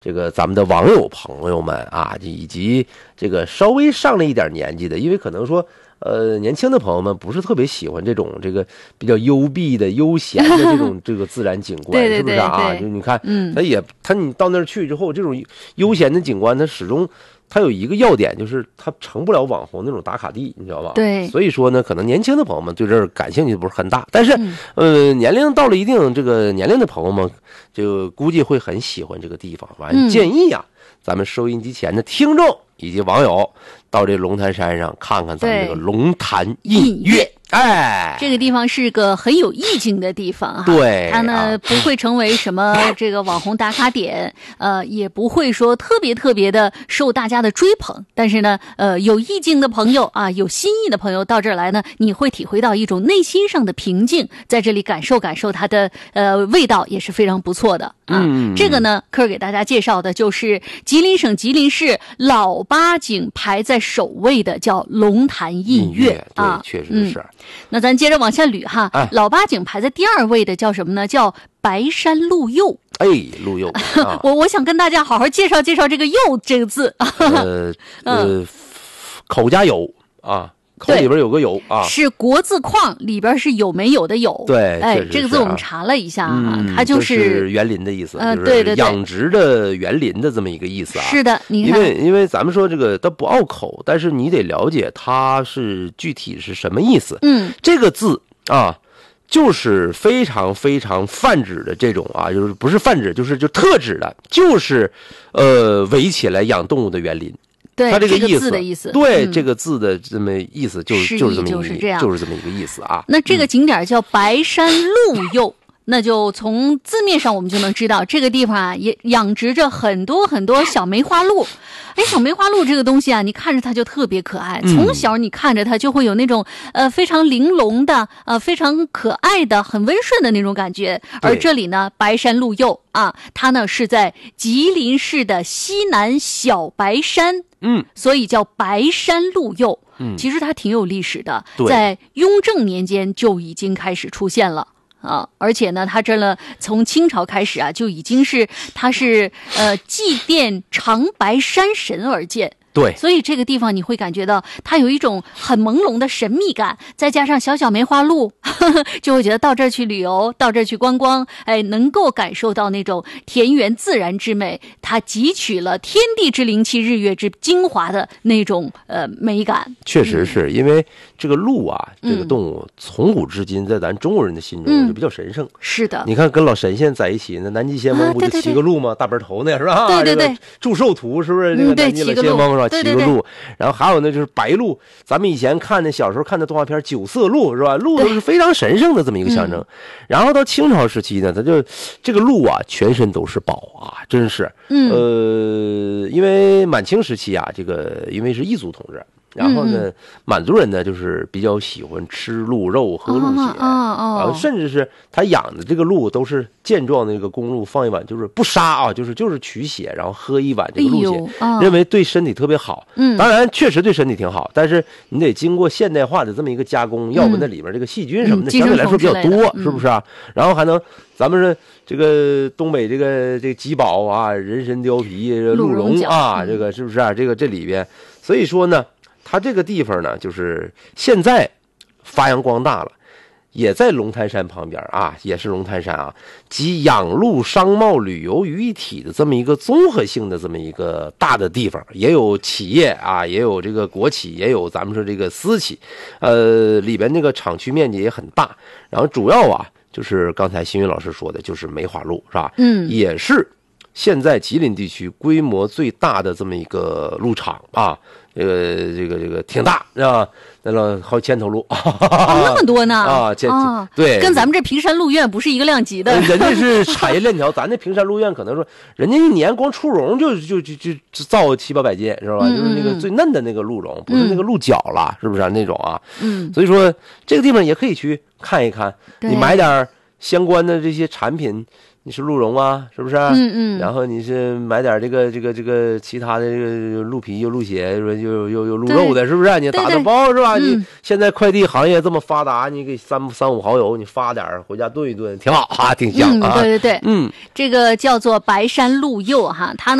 这个咱们的网友朋友们啊，以及这个稍微上了一点年纪的，因为可能说年轻的朋友们不是特别喜欢这种这个比较幽闭的悠闲的这种这个自然景观， 对是不是啊？就你看，你到那儿去之后，这种悠闲的景观，它始终它有一个要点，就是它成不了网红那种打卡地，你知道吧？ 对， 所以说呢，可能年轻的朋友们对这儿感兴趣不是很大，但是年龄到了一定这个年龄的朋友们，就估计会很喜欢这个地方。完，建议呀，咱们收音机前的听众以及网友到这龙潭山上看看咱们这个龙潭印月。哎， 这个地方是个很有意境的地方哈。 对， 它呢不会成为什么这个网红打卡点，也不会说特别的受大家的追捧。但是呢，有意境的朋友啊，有心意的朋友到这儿来呢，你会体会到一种内心上的平静，在这里感受它的味道也是非常不错的啊。这个呢，科儿给大家介绍的就是吉林省吉林市老八景排在首位的叫龙潭印月啊， 对，确实是。 那咱接着往下捋哈，老八景排在第2位的叫什么呢？叫白山鹿柚。 哎，鹿柚， 我想跟大家好好介绍介绍这个柚这个字。 口加有啊。口里边有个有啊， 是国字框里边是有没有的有。 对， 哎，这个字我们查了一下啊，它就是园林的意思， 对， 养殖的园林的这么一个意思啊。 是的，你看， 因为咱们说这个它不拗口，但是你得了解它是具体是什么意思。这个字啊，就是非常非常泛指的这种啊，就是不是泛指，就特指的，就是围起来养动物的园林。 对， 它这个意思， 对，这个字的这么意思就是这么一个意思啊。 那这个景点叫白山鹿柚，那就从字面上我们就能知道，这个地方啊也养殖着很多很多小梅花鹿。哎，小梅花鹿这个东西啊，你看着它就特别可爱，从小你看着它就会有那种非常玲珑的非常可爱的很温顺的那种感觉。而这里呢，白山鹿柚啊，它呢是在吉林市的西南小白山，所以叫白山鹿柚。其实它挺有历史的，在雍正年间就已经开始出现了。而且呢，它这呢从清朝开始啊，就已经是它是祭奠长白山神而建。 对， 所以这个地方你会感觉到它有一种很朦胧的神秘感，再加上小梅花鹿，就会觉得到这儿去旅游，到这儿去观光，哎，能够感受到那种田园自然之美，它汲取了天地之灵气、日月之精华的那种美感。 确实是因为这个鹿啊，这个动物从古至今在咱中国人的心中就比较神圣。 是的， 你看跟老神仙在一起，那南极仙翁不就骑个鹿吗？大背头那是吧？ 对， 祝寿图是不是？这个南极老仙翁是吧？骑个鹿，然后还有呢就是白鹿，咱们以前小时候看的动画片九色鹿是吧？鹿都是非常神圣的这么一个象征。然后到清朝时期呢，它就这个鹿啊，全身都是宝啊，真是。因为满清时期啊，这个因为是异族统治。然后呢，满族人呢就是比较喜欢吃鹿肉、喝鹿血，然后甚至是他养的这个鹿都是健壮的这个公鹿，放一碗就是不杀啊，就是取血，然后喝一碗这个鹿血，认为对身体特别好。当然确实对身体挺好，但是你得经过现代化的这么一个加工，要不那里边这个细菌什么的相对来说比较多，是不是啊？然后还能咱们是这个东北这个吉宝啊、人参貂皮、鹿茸啊，这个是不是啊？这里边，所以说呢。它这个地方呢，就是现在发扬光大了，也在龙潭山旁边啊，也是龙潭山啊，集养鹿、商贸、旅游于一体的这么一个综合性的这么一个大的地方，也有企业啊，也有这个国企，也有咱们说这个私企，里边这个厂区面积也很大，然后主要啊，就是刚才新云老师说的，就是梅花鹿是吧？也是现在吉林地区规模最大的这么一个鹿场啊。这个挺大是吧？那个好千头鹿那么多呢啊！对， 跟咱们这平山鹿苑不是一个量级的。 人家是产业链条，咱这平山鹿苑可能说，人家一年光出茸就造700-800斤是吧？就是那个最嫩的那个鹿茸，不是那个鹿角了，是不是那种啊？所以说这个地方也可以去看一看，你买点相关的这些产品， 你是鹿茸啊，是不是？然后你是买点这个其他的这个鹿皮又鹿血，又鹿肉的，是不是？你打个包是吧？你现在快递行业这么发达，你给三五好友你发点回家炖一炖，挺好哈，挺香啊。 对，这个叫做白山鹿柚哈，它呢。